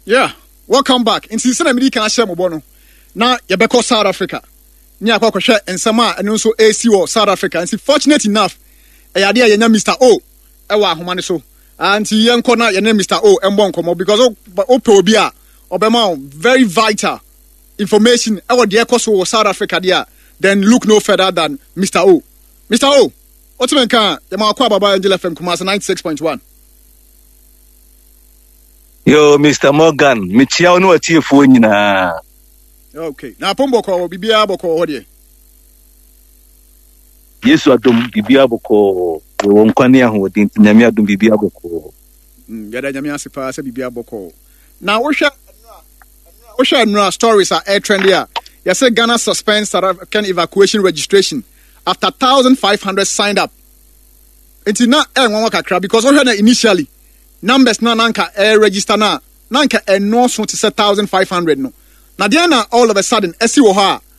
Yeah, welcome back. In Cincinnati, America, I share Mobono. Now, you beko South Africa. Nya kwa share and sama and also AC or South Africa. And see, fortunate enough, a idea your name Mr. O. Ewa humane so. And see, young corner your name Mr. O. Mbon komo because Opobia Obama very vital information. Ewa the echo South Africa there. Then look no further than Mr. O. Mr. O. What's the car? The Makwa Baba Angela FM Kumasi 96.1. Yo, Mr. Morgan, Michia no atiefo nyina. Okay. Na pomboko bibia boko hodie. Yesu adom bibia boko won kwane ahodin nyame adom bibia boko. Yada nyame asepa se bibia boko. Na wo hwɛ nura stories are air trend here. You say Ghana suspends South African evacuation registration after 1,500 signed up. It's not one kakra because we initially numbers na nanka register na nanka no so to say 1,500 no. Now then all of a sudden esi wo ha